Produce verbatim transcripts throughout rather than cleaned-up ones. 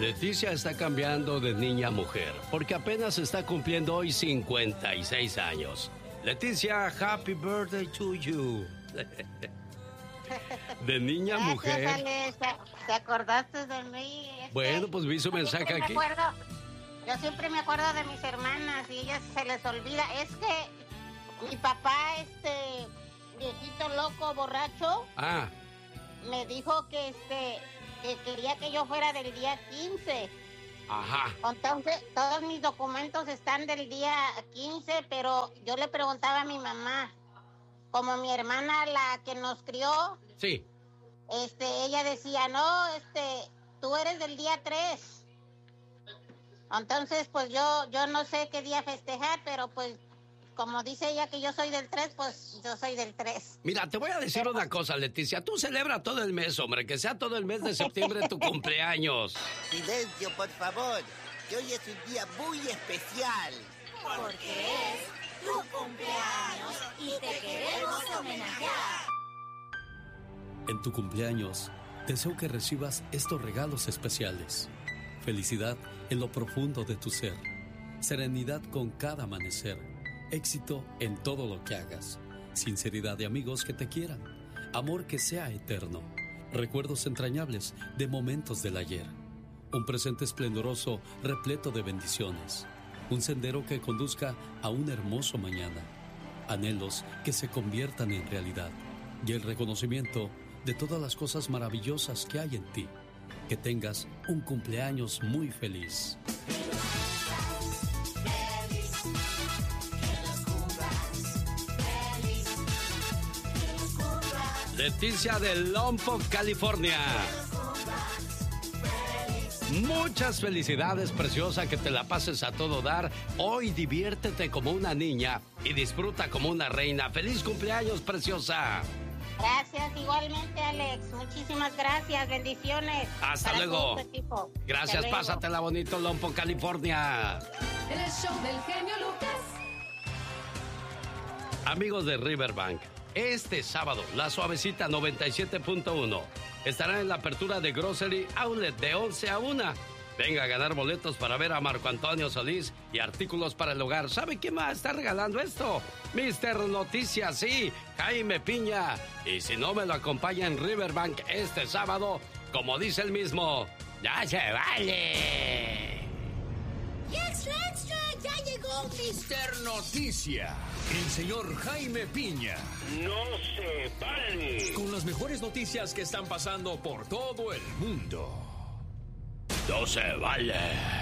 Leticia está cambiando de niña a mujer, porque apenas está cumpliendo hoy cincuenta y seis años. Leticia, happy birthday to you. De niña a mujer. Ale, ¿te acordaste de mí? Es bueno, pues vi su mensaje aquí. Acuerdo, yo siempre me acuerdo de mis hermanas y ellas se les olvida. Es que mi papá, este viejito loco, borracho, ah. me dijo que este que quería que yo fuera del día quince. Ajá. Entonces, todos mis documentos están del día quince, pero yo le preguntaba a mi mamá, como mi hermana, la que nos crió, sí, este, ella decía, no, este, tú eres del día tres. Entonces, pues yo, yo no sé qué día festejar, pero pues, como dice ella que yo soy del tres, pues yo soy del tres. Mira, te voy a decir una cosa, Leticia. Tú celebra todo el mes, hombre. Que sea todo el mes de septiembre tu cumpleaños. Silencio, por favor. Que hoy es un día muy especial. Porque es tu cumpleaños y te queremos homenajear. En tu cumpleaños, deseo que recibas estos regalos especiales. Felicidad en lo profundo de tu ser. Serenidad con cada amanecer. Éxito en todo lo que hagas. Sinceridad de amigos que te quieran. Amor que sea eterno. Recuerdos entrañables de momentos del ayer. Un presente esplendoroso repleto de bendiciones. Un sendero que conduzca a un hermoso mañana. Anhelos que se conviertan en realidad. Y el reconocimiento de todas las cosas maravillosas que hay en ti. Que tengas un cumpleaños muy feliz. Leticia de Lompoc, California. Muchas felicidades, preciosa, que te la pases a todo dar. Hoy diviértete como una niña y disfruta como una reina. ¡Feliz cumpleaños, preciosa! Gracias, igualmente, Alex. Muchísimas gracias, bendiciones. Hasta luego. Gracias, Hasta luego. Pásatela bonito, Lompoc, California. El show del genio Lucas. Amigos de Riverbank, este sábado, La Suavecita noventa y siete punto uno estará en la apertura de Grocery Outlet de once a una. Venga a ganar boletos para ver a Marco Antonio Solís y artículos para el hogar. ¿Sabe quién más está regalando esto? mister Noticias, sí, Jaime Piña. Y si no me lo acompaña en Riverbank este sábado, como dice el mismo, ¡ya se vale! ¡Extra, extra! ¡Ya llegó mister Noticia! El señor Jaime Piña. ¡No se vale! Con las mejores noticias que están pasando por todo el mundo. ¡No se vale!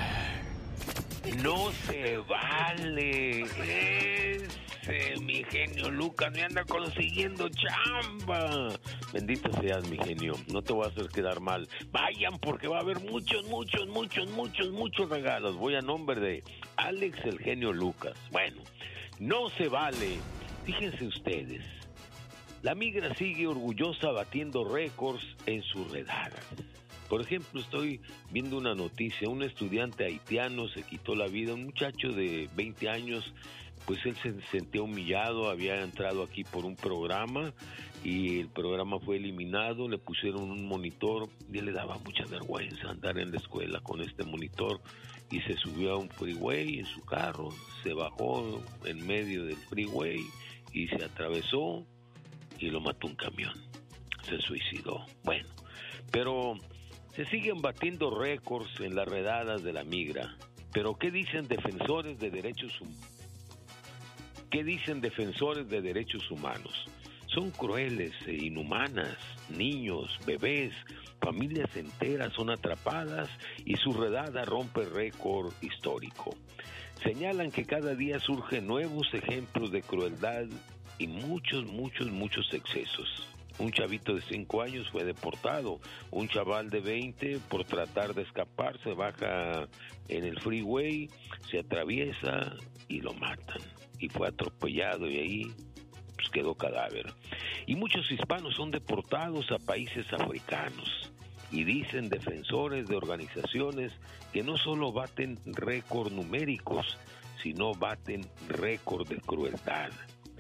¡No se vale! Ese, mi genio Lucas, me anda consiguiendo chamba. Bendito seas, mi genio. No te voy a hacer quedar mal. Vayan, porque va a haber muchos, muchos, muchos, muchos, muchos regalos. Voy a nombre de Alex, el genio Lucas. Bueno, no se vale. Fíjense ustedes. La migra sigue orgullosa batiendo récords en sus redadas. Por ejemplo, estoy viendo una noticia, un estudiante haitiano se quitó la vida, un muchacho de veinte años, pues él se sentía humillado, había entrado aquí por un programa y el programa fue eliminado, le pusieron un monitor y él le daba mucha vergüenza andar en la escuela con este monitor y se subió a un freeway en su carro, se bajó en medio del freeway y se atravesó y lo mató un camión, se suicidó. Bueno, pero se siguen batiendo récords en las redadas de la migra. Pero ¿qué dicen defensores de derechos humanos? ¿Qué dicen defensores de derechos humanos? Son crueles e inhumanas. Niños, bebés, familias enteras son atrapadas y su redada rompe récord histórico. Señalan que cada día surgen nuevos ejemplos de crueldad y muchos, muchos, muchos excesos. Un chavito de cinco años fue deportado. Un chaval de veinte, por tratar de escapar, se baja en el freeway, se atraviesa y lo matan. Y fue atropellado y ahí pues, quedó cadáver. Y muchos hispanos son deportados a países africanos. Y dicen defensores de organizaciones que no solo baten récord numéricos, sino baten récord de crueldad.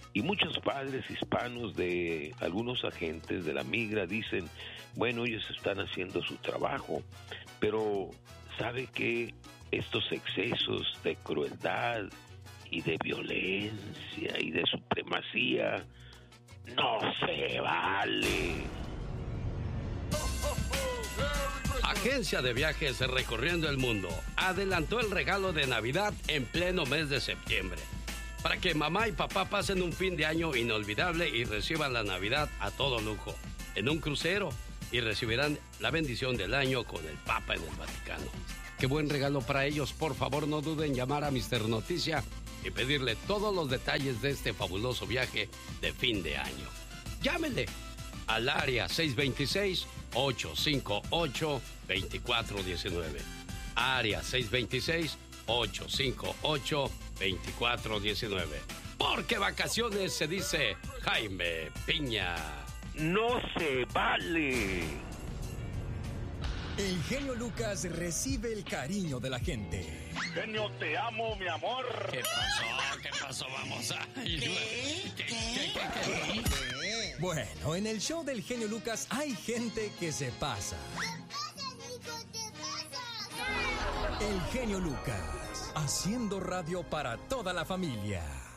Y muchos padres hispanos de algunos agentes de la migra dicen, bueno, ellos están haciendo su trabajo, pero ¿sabe qué? Estos excesos de crueldad y de violencia y de supremacía no se vale. Agencia de Viajes Recorriendo el Mundo adelantó el regalo de Navidad en pleno mes de septiembre, para que mamá y papá pasen un fin de año inolvidable y reciban la Navidad a todo lujo, en un crucero, y recibirán la bendición del año con el Papa en el Vaticano. Qué buen regalo para ellos. Por favor, no duden en llamar a mister Noticia y pedirle todos los detalles de este fabuloso viaje de fin de año. Llámenle al área seis dos seis, ocho cinco ocho, dos cuatro uno nueve. Área seis dos seis, ocho cinco ocho, dos cuatro uno nueve. Porque vacaciones se dice Jaime Piña. ¡No se vale! El genio Lucas recibe el cariño de la gente. Genio, te amo, mi amor. ¿Qué pasó? ¿Qué pasó? Vamos a... ¿Qué? ¿Qué? ¿Qué? ¿Qué? ¿Qué? Bueno, en el show del genio Lucas hay gente que se pasa. El genio Lucas, haciendo radio para toda la familia.